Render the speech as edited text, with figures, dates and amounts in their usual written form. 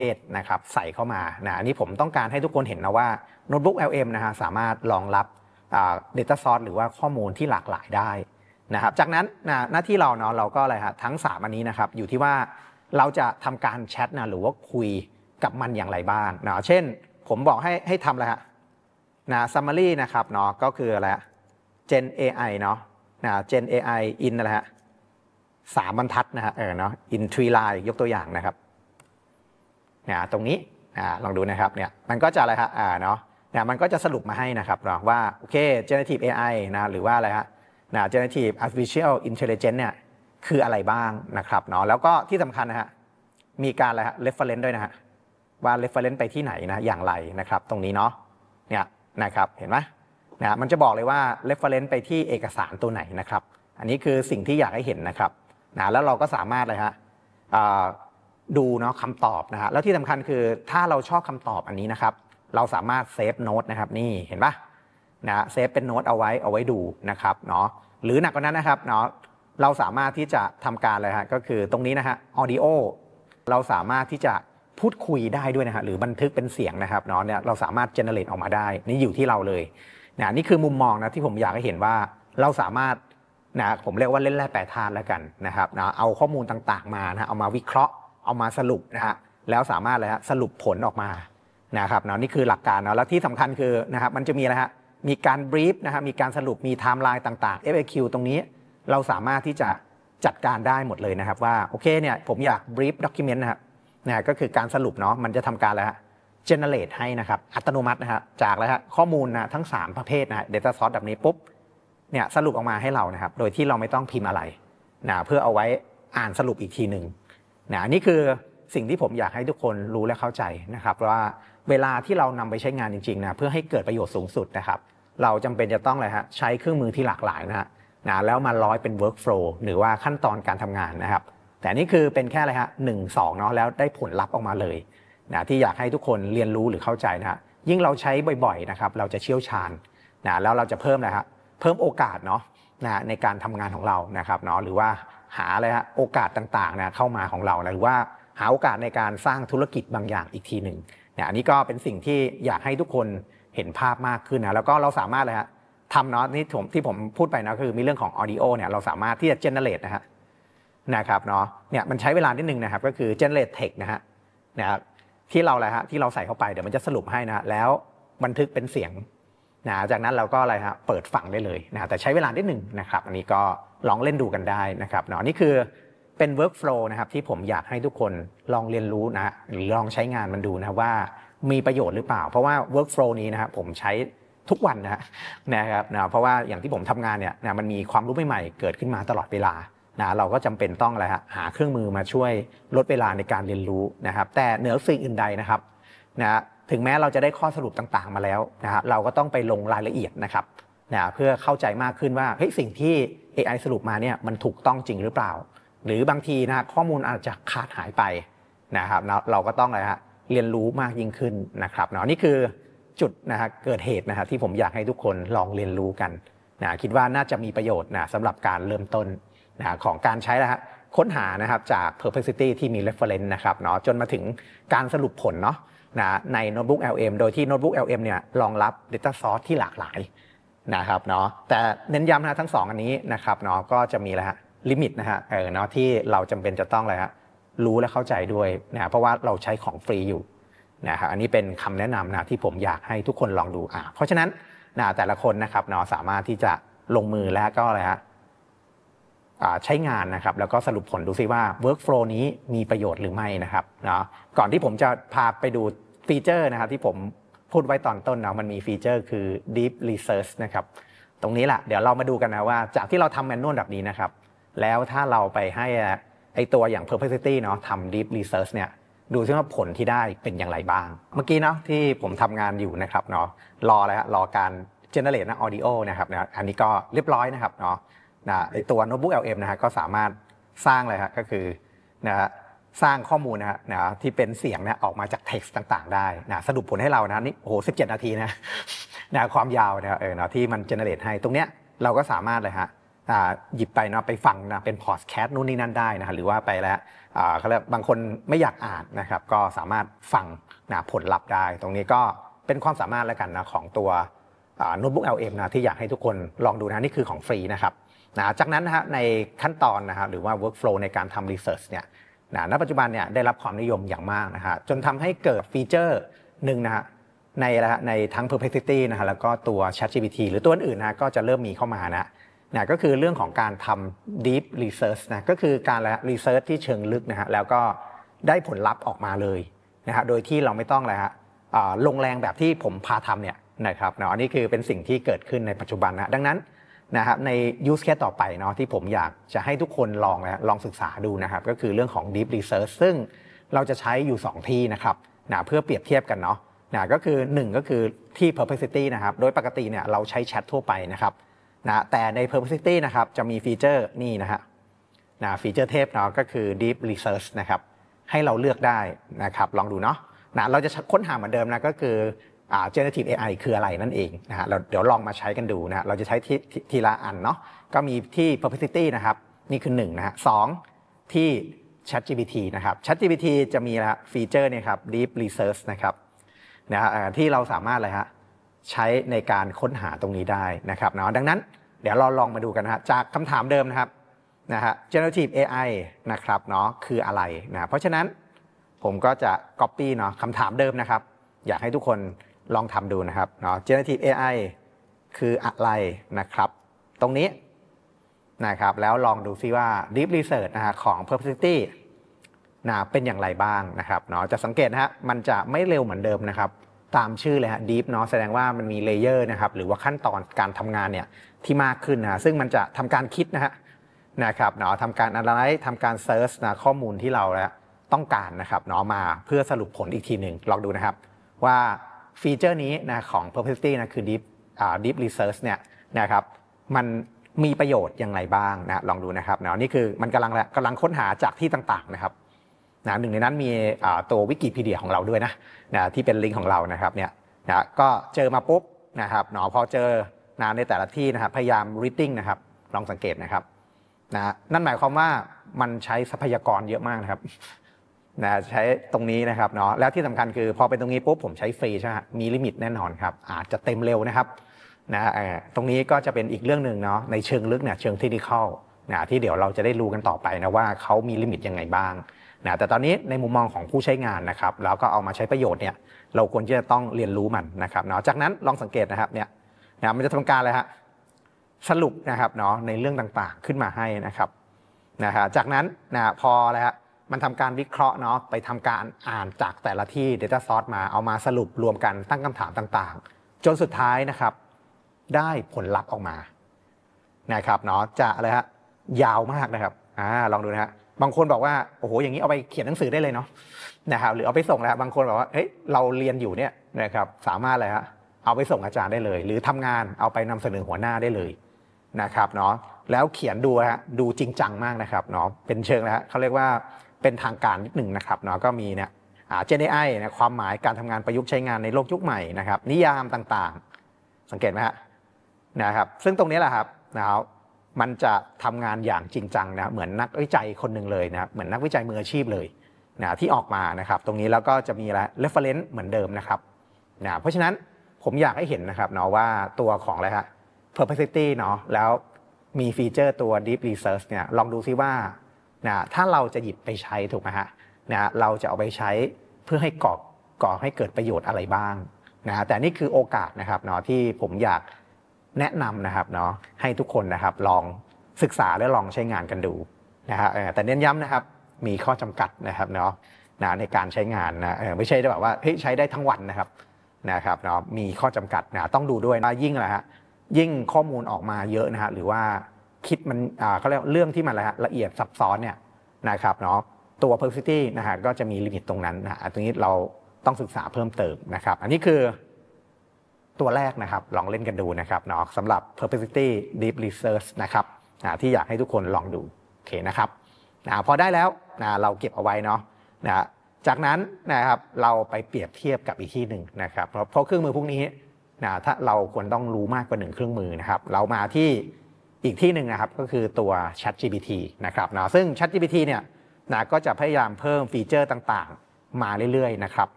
นะครับใส่เข้ามาอันนี้ผมต้องการให้ทุกคนเห็นนะว่าโน้ตบุ๊ก LM นะฮะสามารถรองรับdata source หรือว่าข้อมูลที่หลากหลายได้นะครับจากนั้นหน้าที่เราเนาะเราก็อะไรฮะทั้ง3อันนี้นะครับอยู่ที่ว่าเราจะทำการแชทนะหรือว่าคุยกับมันอย่างไรบ้างเช่นผมบอกให้ทำอะไรฮะsummary นะครับเนาะก็คืออะไรGen AI เนาะGen AI in อะไรฮะ3 บรรทัดนะฮะเนาะ in 3 line ยกตัวอย่างนะครับตรงนี้ลองดูนะครับเนี่ยมันก็จะอะไรฮะเนาะมันก็จะสรุปมาให้นะครับเนาะว่าโอเค generative AI นะหรือว่าอะไรฮะgenerative artificial intelligence เนี่ยคืออะไรบ้างนะครับเนาะแล้วก็ที่สำคัญนะฮะมีการอะไรฮะ reference ด้วยนะฮะว่า reference ไปที่ไหนนะอย่างไรนะครับตรงนี้เนาะเนี่ยนะครับเห็นไหมมันจะบอกเลยว่า reference ไปที่เอกสารตัวไหนนะครับอันนี้คือสิ่งที่อยากให้เห็นนะครับแล้วเราก็สามารถเลยฮะดูเนาะคำตอบนะฮะแล้วที่สำคัญคือถ้าเราชอบคำตอบอันนี้นะครับเราสามารถเซฟโน้ตนะครับนี่เห็นปะเซฟเป็นโน้ตเอาไว้ดูนะครับเนาะหรือหนักกว่านั้นนะครับเนาะเราสามารถที่จะทำการเลยฮะก็คือตรงนี้นะฮะ audio เราสามารถที่จะพูดคุยได้ด้วยนะฮะหรือบันทึกเป็นเสียงนะครับเนาะเนี่ยเราสามารถ generate ออกมาได้นี่อยู่ที่เราเลยนี่คือมุมมองนะที่ผมอยากให้เห็นว่าเราสามารถผมเรียกว่าเล่นแร่แปรธาตุแล้วกันนะครับเอาข้อมูลต่างๆมาเอามาวิเคราะห์เอามาสรุปนะฮะแล้วสามารถเลยฮะสรุปผลออกมานะครับนี่คือหลักการแล้วที่สำคัญคือนะครับมันจะมีอะไรฮะมีการบรีฟนะครับมีการสรุปมีไทม์ไลน์ต่างๆ FAQ ตรงนี้เราสามารถที่จะจัดการได้หมดเลยนะครับว่าโอเคเนี่ยผมอยากบรีฟด็อกิเมนต์นะครับก็คือการสรุปเนาะมันจะทำการอะไรฮะ generate ให้นะครับอัตโนมัตินะครับจากอะไรฮะข้อมูลนะทั้ง3ประเภทนะ data source แบบนี้ปุ๊บเนี่ยสรุปออกมาให้เรานะครับโดยที่เราไม่ต้องพิมพ์อะไรเพื่อเอาไว้อ่านสรุปอีกทีหนึ่งนี่คือสิ่งที่ผมอยากให้ทุกคนรู้และเข้าใจนะครับว่าเวลาที่เรานำไปใช้งานจริงๆเพื่อให้เกิดประโยชน์สูงสุดนะครับเราจำเป็นจะต้องอะไรฮะใช้เครื่องมือที่หลากหลายแล้วมาร้อยเป็น workflow หรือว่าขั้นตอนการทำงานนะครับแต่นี่คือเป็นแค่อะไรฮะ1 2เนาะแล้วได้ผลลัพธ์ออกมาเลยที่อยากให้ทุกคนเรียนรู้หรือเข้าใจยิ่งเราใช้บ่อยๆนะครับเราจะเชี่ยวชาญแล้วเราจะเพิ่มอะไรฮะเพิ่มโอกาสเนาะในการทำงานของเรานะครับเนาะหรือว่าหาอะไรฮะโอกาสต่างๆเข้ามาของเราหรือว่าหาโอกาสในการสร้างธุรกิจบางอย่างอีกทีหนึ่งอันนี้ก็เป็นสิ่งที่อยากให้ทุกคนเห็นภาพมากขึ้นแล้วก็เราสามารถเลยฮะทำเนาะที่ผมพูดไปนะคือมีเรื่องของ audio เนี่ยเราสามารถที่จะ generate นะครับเนาะเนี่ยมันใช้เวลานิดนึงนะครับก็คือ generate text นะครับที่เราอะไรฮะที่เราใส่เข้าไปเดี๋ยวมันจะสรุปให้นะแล้วบันทึกเป็นเสียงจากนั้นเราก็อะไรฮะเปิดฟังได้เลยแต่ใช้เวลานิดนึงนะครับอันนี้ก็ลองเล่นดูกันได้นะครับเนาะนี่คือเป็น workflow นะครับที่ผมอยากให้ทุกคนลองเรียนรู้หรือลองใช้งานมันดูนะว่ามีประโยชน์หรือเปล่าเพราะว่า workflow นี้นะครับผมใช้ทุกวันนะครับเพราะว่าอย่างที่ผมทำงานเนี่ยมันมีความรู้ใหม่ๆเกิดขึ้นมาตลอดเวลาเราก็จำเป็นต้องอะไรฮะหาเครื่องมือมาช่วยลดเวลาในการเรียนรู้นะครับแต่เหนือสิ่งอื่นใดนะครับถึงแม้เราจะได้ข้อสรุปต่างๆมาแล้วเราก็ต้องไปลงรายละเอียดนะครับเพื่อเข้าใจมากขึ้นว่าสิ่งที่ AI สรุปมาเนี่ยมันถูกต้องจริงหรือเปล่าหรือบางทีข้อมูลอาจจะขาดหายไปนะครับเราก็ต้องอะไรฮะเรียนรู้มากยิ่งขึ้นนะครับนี่คือจุดเกิดเหตุที่ผมอยากให้ทุกคนลองเรียนรู้กันคิดว่าน่าจะมีประโยชน์สำหรับการเริ่มต้นของการใช้ค้นหานะครับจาก Perplexity ที่มี reference นะครับจนมาถึงการสรุปผลในโน้ตบุ๊ก LM โดยที่โน้ตบุ๊ก LM เนี่ยรองรับ data source ที่หลากหลายนะครับแต่เน้นย้ำทั้ง2อันนี้นะครับก็จะมีลิมิตที่เราจำเป็นจะต้องรู้และเข้าใจด้วยเพราะว่าเราใช้ของฟรีอยู่นะครับอันนี้เป็นคำแนะนำที่ผมอยากให้ทุกคนลองดูเพราะฉะนั้นแต่ละคนนะครับสามารถที่จะลงมือและก็ใช้งานนะครับแล้วก็สรุปผลดูซิว่า workflow นี้มีประโยชน์หรือไม่นะครับก่อนที่ผมจะพาไปดูฟีเจอร์นะครับที่ผมพูดไว้ตอนต้นมันมีฟีเจอร์คือ deep research นะครับตรงนี้แหละเดี๋ยวเรามาดูกันว่าจากที่เราทำแมนนวลแบบนี้นะครับแล้วถ้าเราไปให้ตัวอย่าง Perplexity ทำ deep research เนี่ยดูซิว่าผลที่ได้เป็นอย่างไรบ้างเมื่อกี้ที่ผมทำงานอยู่นะครับรออะไรรอการ generate audio นะครับอันนี้ก็เรียบร้อยนะครับไอตัวโน้ตบุ๊ก LM ก็สามารถสร้างเลยก็คือสร้างข้อมูลที่เป็นเสียงออกมาจาก text ต่างๆได้สรุปผลให้เรานี่โอ้โห17 นาทีความยาวที่มัน generate ให้ตรงเนี้ยเราก็สามารถเลยหยิบไปนะไปฟังนะเป็นพอดแคสต์นู่นนี่นั่นได้นะหรือว่าไปแล้วเขาเรียกบางคนไม่อยากอ่านนะครับก็สามารถฟังนะผลลัพธ์ได้ตรงนี้ก็เป็นความสามารถแล้วกันนะของตัวโน้ตบุ๊ก LM นะที่อยากให้ทุกคนลองดูนะนี่คือของฟรีนะครับจากนั้นนะฮะในขั้นตอนนะครับหรือว่า workflow ในการทำ research เนี่ยณปัจจุบันเนี่ยได้รับความนิยมอย่างมากนะฮะจนทำให้เกิดฟีเจอร์หนึ่งนะฮะในทั้ง Perplexity นะฮะแล้วก็ตัว ChatGPT หรือตัวอื่นนะก็จะเริ่มมีเข้ามานะก็คือเรื่องของการทำ deep research นะก็คือการ research ที่เชิงลึกนะฮะแล้วก็ได้ผลลัพธ์ออกมาเลยนะฮะโดยที่เราไม่ต้องอะไรฮะลงแรงแบบที่ผมพาทำเนี่ยนะครับอันนี้คือเป็นสิ่งที่เกิดขึ้นในปัจจุบันนะดังนั้นนะครับใน use case ต่อไปเนาะที่ผมอยากจะให้ทุกคนลองศึกษาดูนะครับก็คือเรื่องของ deep research ซึ่งเราจะใช้อยู่2ที่นะครับเพื่อเปรียบเทียบกันเนาะก็คือ1ก็คือที่ Perplexity นะครับโดยปกติเนี่ยเราใช้แชททั่วไปนะครับแต่ใน Perplexity นะครับจะมีฟีเจอร์นี่นะฮะฟีเจอร์เทพเนาะก็คือ deep research นะครับให้เราเลือกได้นะครับลองดูเนาะเราจะค้นหาเหมือนเดิมนะก็คือgenerative AI คืออะไรนั่นเองนะฮะเราเดี๋ยวลองมาใช้กันดูนะเราจะใช้ทีละอันเนาะก็มีที่ Perplexity นะครับนี่คือ1นะฮะ2ที่ ChatGPT นะครับ ChatGPT จะมีฟีเจอร์เนี่ยครับ deep research นะครับที่เราสามารถเลยฮะใช้ในการค้นหาตรงนี้ได้นะครับเนาะดังนั้นเดี๋ยวเราลองมาดูกันนะฮะจากคำถามเดิมนะครับgenerative AI นะครับเนาะคืออะไรนะเพราะฉะนั้นผมก็จะ copy เนาะคำถามเดิมนะครับอยากให้ทุกคนลองทำดูนะครับเนาะ generative AI คืออะไรนะครับตรงนี้นะครับแล้วลองดูซิว่า deep research นะฮะของ Perplexity เป็นอย่างไรบ้างนะครับเนาะจะสังเกตนะฮะมันจะไม่เร็วเหมือนเดิมนะครับตามชื่อเลยฮะ deep เนาะแสดงว่ามันมีเลเยอร์นะครับหรือว่าขั้นตอนการทำงานเนี่ยที่มากขึ้นนะซึ่งมันจะทำการคิดนะครับเนาะทำการ analyze ทำการ search นะข้อมูลที่เราต้องการนะครับเนาะมาเพื่อสรุปผลอีกทีหนึ่งลองดูนะครับว่าฟีเจอร์นี้นะของ Perplexity นะคือ deep research เนี่ยนะครับมันมีประโยชน์อย่างไรบ้างนะลองดูนะครับเนาะนี่คือมันกำลังค้นหาจากที่ต่างๆนะครับหนึ่งในนั้นมีตัววิกิพีเดียของเราด้วยนะที่เป็นลิงก์ของเรานะครับเนี่ยก็เจอมาปุ๊บนะครับเนาะพอเจอในแต่ละที่นะครับพยายาม reading นะครับลองสังเกตนะครับนั่นหมายความว่ามันใช้ทรัพยากรเยอะมากนะครับใช้ตรงนี้นะครับเนาะแล้วที่สำคัญคือพอเป็นตรงนี้ปุ๊บผมใช้ฟรีใช่ไหมมีลิมิตแน่นอนครับอาจจะเต็มเร็วนะครับตรงนี้ก็จะเป็นอีกเรื่องหนึ่งเนาะในเชิงลึกเนี่ยเชิงเทคนิคที่เดี๋ยวเราจะได้รู้กันต่อไปนะว่าเขามีลิมิตยังไงบ้างแต่ตอนนี้ในมุมมองของผู้ใช้งานนะครับแล้วก็เอามาใช้ประโยชน์เนี่ยเราควรจะต้องเรียนรู้มันนะครับเนาะจากนั้นลองสังเกตนะครับเนี่ยมันจะทำการอะไรฮะสรุปนะครับเนาะในเรื่องต่างๆขึ้นมาให้นะครับจากนั้นพออะไรฮะมันทำการวิเคราะห์เนาะไปทำการอ่านจากแต่ละที่ Data Source มาเอามาสรุปรวมกันตั้งคำถามต่างๆจนสุดท้ายนะครับได้ผลลัพธ์ออกมานะครับเนาะจะอะไรฮะยาวมากนะครับลองดูนะฮะบางคนบอกว่าโอ้โหอย่างนี้เอาไปเขียนหนังสือได้เลยเนาะนะครับหรือเอาไปส่งแล้วบางคนบอกว่าเฮ้ยเราเรียนอยู่เนี่ยนะครับสามารถอะไรฮะเอาไปส่งอาจารย์ได้เลยหรือทำงานเอาไปนำเสนอหัวหน้าได้เลยนะครับเนาะแล้วเขียนดูจริงจังมากนะครับเนาะเป็นเชิงเขาเรียกว่าเป็นทางการนิดหนึ่งนะครับเนาะก็มีเนี่ยGen AI นะความหมายการทำงานประยุกต์ใช้งานในโลกยุคใหม่นะครับนิยามต่างๆสังเกตไหมฮะนะครับซึ่งตรงนี้แหละครับนะครับมันจะทำงานอย่างจริงจังนะเหมือนนักวิจัยคนหนึ่งเลยนะเหมือนนักวิจัยมืออาชีพเลยที่ออกมานะครับตรงนี้แล้วก็จะมีreference เหมือนเดิมนะครับเพราะฉะนั้นผมอยากให้เห็นนะครับเนาะว่าตัวของอะไรฮะ Perplexity เนาะแล้วมีฟีเจอร์ตัว Deep Research เนี่ยลองดูซิว่าถ้าเราจะหยิบไปใช้ถูกไหมฮะเราจะเอาไปใช้เพื่อให้ก่อให้เกิดประโยชน์อะไรบ้างแต่นี่คือโอกาสนะครับเนาะที่ผมอยากแนะนำนะครับเนาะให้ทุกคนนะครับลองศึกษาและลองใช้งานกันดูแต่เน้นย้ำนะครับมีข้อจำกัดนะครับเนาะในการใช้งานไม่ใช่แบบว่าใช้ได้ทั้งวันนะครับเนาะมีข้อจำกัดต้องดูด้วยนะยิ่งอะไรฮะยิ่งข้อมูลออกมาเยอะนะฮะหรือว่าคิดมันเขาเรียกเรื่องที่มันละเอียดซับซ้อนเนี่ยนะครับเนาะตัว Perplexity นะฮะก็จะมีลิมิตตรงนั้นตรงนี้เราต้องศึกษาเพิ่มเติมนะครับอันนี้คือตัวแรกนะครับลองเล่นกันดูนะครับเนาะสำหรับ Perplexity Deep Research นะครับที่อยากให้ทุกคนลองดูโอเคนะครับพอได้แล้วเราเก็บเอาไว้เนาะจากนั้นนะครับเราไปเปรียบเทียบกับอีกที่หนึ่งนะครับเพราะเครื่องมือพวกนี้ถ้าเราควรต้องรู้มากกว่า1เครื่องมือนะครับเรามาที่อีกที่หนึ่งนะครับก็คือตัว ChatGPT นะครับนะซึ่ง ChatGPT เนี่ยนะก็จะพยายามเพิ่มฟีเจอร์ต่างๆมาเรื่อยๆนะครับ